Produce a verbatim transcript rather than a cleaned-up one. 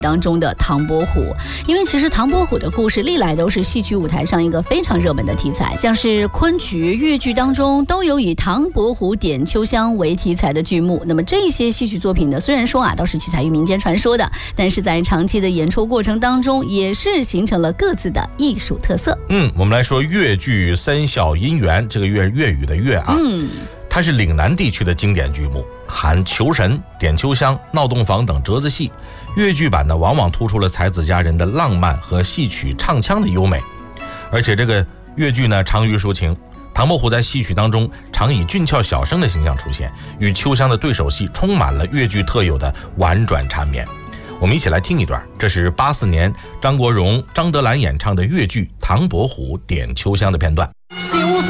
当中的唐伯虎，因为其实唐伯虎的故事历来都是戏曲舞台上一个非常热门的题材，像是昆曲、越剧当中都有以唐伯虎点秋香为题材的剧目。那么这些戏曲作品呢，虽然说啊都是取材于民间传说的，但是在长期的演出过程当中，也是形成了各自的艺术特色。 嗯，我们来说越剧《三笑姻缘》，这个粤粤语的粤啊， 嗯， 它是岭南地区的经典剧目，含求神、点秋香、闹洞房等折子戏。越剧版呢，往往突出了才子佳人的浪漫和戏曲唱腔的优美，而且这个越剧呢长于抒情。唐伯虎在戏曲当中常以俊俏小生的形象出现，与秋香的对手戏充满了越剧特有的婉转缠绵。我们一起来听一段，这是八四年张国荣、张德兰演唱的越剧《唐伯虎点秋香》的片段。